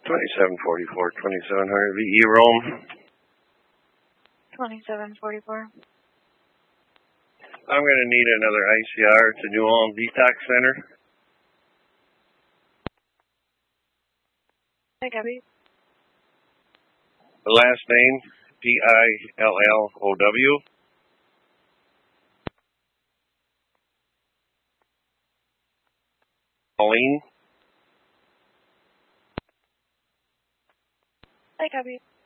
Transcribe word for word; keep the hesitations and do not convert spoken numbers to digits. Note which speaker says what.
Speaker 1: twenty-seven forty-four, twenty-seven hundred V E Rome.
Speaker 2: twenty-seven forty-four.
Speaker 1: I'm going to need another I C R to New Ulm Detox Center.
Speaker 2: I copy.
Speaker 1: The last name, P I L L O W. Pauline.
Speaker 2: I copy.